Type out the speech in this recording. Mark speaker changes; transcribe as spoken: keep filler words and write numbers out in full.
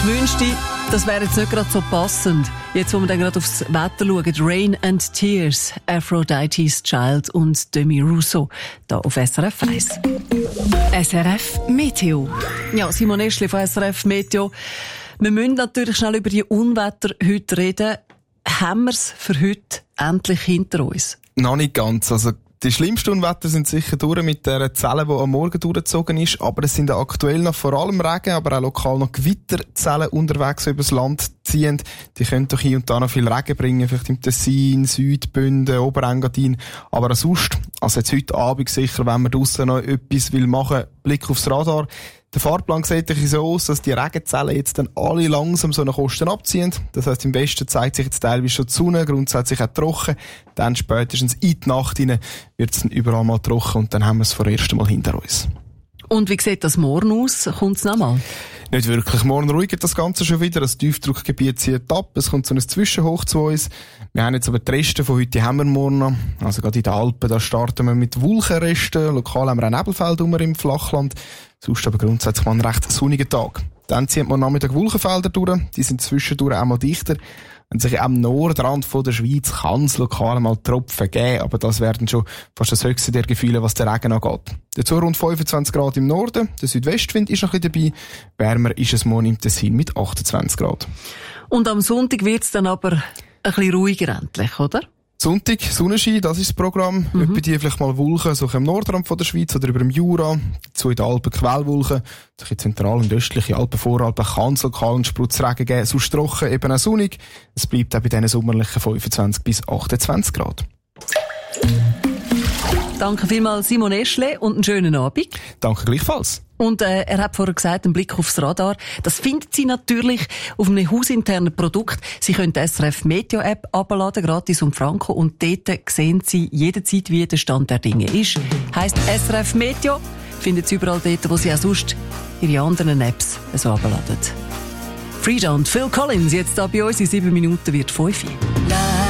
Speaker 1: wünschte, das wäre jetzt nicht gerade so passend. Jetzt, wo wir dann gerade aufs Wetter schauen. Rain and Tears, Aphrodite's Child und Demi Russo. Hier auf S R F eins. S R F Meteo. Ja, Simon Eschli von S R F Meteo. Wir müssen natürlich schnell über die Unwetter heute reden. Haben wir es für heute endlich hinter uns?
Speaker 2: Noch nicht ganz. Also die schlimmsten Unwetter sind sicher durch mit der Zelle, die am Morgen durchgezogen ist. Aber es sind aktuell noch vor allem Regen, aber auch lokal noch Gewitterzellen unterwegs, die übers Land ziehen. Die können doch hier und da noch viel Regen bringen, vielleicht im Tessin, Südbünden, Oberengadin. Aber sonst, also jetzt heute Abend sicher, wenn man draussen noch etwas will machen, Blick aufs Radar. Der Fahrplan sieht so aus, dass die Regenzellen jetzt dann alle langsam so nach Osten abziehen. Das heisst, im Westen zeigt sich jetzt teilweise schon die Sonne, grundsätzlich auch trocken. Dann spätestens in die Nacht hinein wird es dann überall mal trocken und dann haben wir es vorerst mal hinter uns.
Speaker 1: Und wie sieht das morgen aus? Kommt es nochmal?
Speaker 2: Nicht wirklich. Morgen ruhigt das Ganze schon wieder. Das Tiefdruckgebiet zieht ab. Es kommt so ein Zwischenhoch zu uns. Wir haben jetzt aber die Reste von heute haben wir morgen noch. Also gerade in den Alpen, da starten wir mit Wolkenresten. Lokal haben wir ein Nebelfeld im Flachland. Sonst aber grundsätzlich mal einen recht sonnigen Tag. Dann zieht man Nachmittag Wolkenfelder durch. Die sind zwischendurch einmal dichter. Und sich am Nordrand von der Schweiz kann es lokal mal Tropfen geben, aber das werden schon fast das höchste der Gefühle, was der Regen angeht. Dazu rund fünfundzwanzig Grad im Norden, der Südwestwind ist noch ein bisschen dabei, wärmer ist es morgen im Tessin mit achtundzwanzig Grad.
Speaker 1: Und am Sonntag wird es dann aber ein bisschen ruhiger endlich, oder?
Speaker 2: Sonntag, Sonnenschein, das ist das Programm. Mhm. Etwa die vielleicht mal Wolken, so am Nordrand von der Schweiz oder über dem Jura. Dazu in den Alpen Quellwolken. So in zentral- und östlichen Alpen, Voralpen kann es lokal einen Spritzregen geben. Sonst trocken, eben auch sonnig. Es bleibt auch bei diesen sommerlichen fünfundzwanzig bis achtundzwanzig Grad.
Speaker 1: Danke vielmals Simon Eschle und einen schönen Abend.
Speaker 2: Danke gleichfalls.
Speaker 1: Und äh, er hat vorher gesagt, einen Blick aufs Radar. Das findet Sie natürlich auf einem hausinternen Produkt. Sie können die S R F Meteo App abladen, gratis und franko. Und dort sehen Sie jederzeit, wie der Stand der Dinge ist. Heisst S R F Meteo, finden Sie überall dort, wo Sie auch sonst Ihre anderen Apps so abladen. Frida und Phil Collins, jetzt da bei uns in sieben Minuten wird fünf.